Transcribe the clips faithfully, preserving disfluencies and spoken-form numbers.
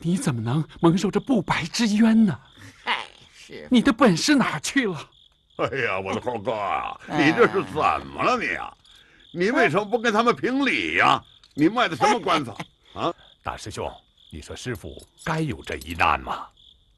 你怎么能蒙受这不白之冤呢？ 嗨，是你的本事哪去了？ 哎呀，我的猴哥啊，你这是怎么了你啊？你为什么不跟他们评理呀？你卖的什么关子啊？ 大师兄，你说师傅该有这一难吗？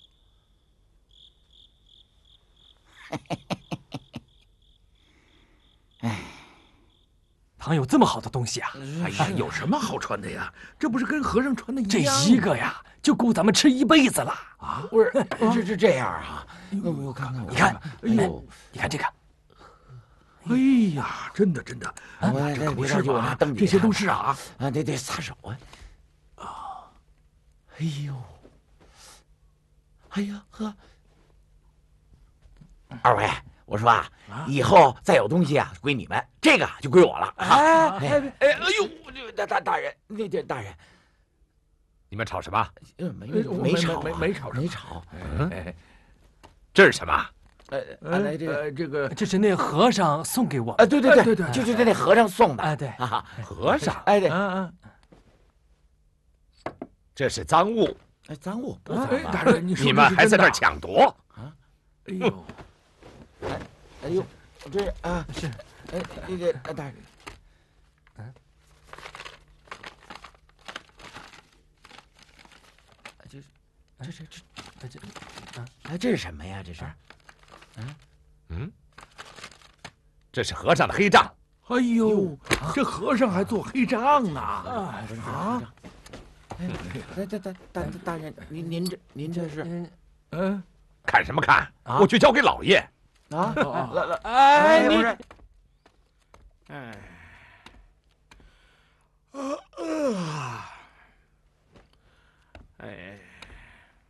哎， 唐有这么好的东西啊！ 哎呀，有什么好传的呀？这不是跟和尚传的一这样？ 一个呀，就够咱们吃一辈子了啊！ 不是，这这这样啊？我我看看， 你看， 哎呦， 你看这个。 哎呀，真的真的， 我这可不是吧？ 灯这些都是啊啊，得得撒手啊！啊，哎呦，哎呀呵，二位，我说啊，以后再有东西啊归你们，这个就归我了。 哎哎哎哎呦，这大大大人，那这大人， 你们吵什么？ 没没吵， 没没吵， 没吵。 嗯，这是什么？ 呃呃，这个这个这是那和尚送给我。 啊，对对对对， 就是那和尚送的。 哎，对， 和尚。 哎对， 嗯嗯，这是赃物。 哎，赃物不脏大人，你你们还在这抢夺？ 啊！ 哎呦， 哎哎呦，这啊是， 哎那个大人， 嗯， 这这这这。 这这， 啊，哎，这是什么呀？这是， 嗯嗯，这是和尚的黑账。 哎呦，这和尚还做黑账呢！ 啊啊！哎，大大大大大人，您您这您这是， 嗯， 看什么看？我去交给老爷。 啊，老老， 哎，你， 哎，啊啊，哎。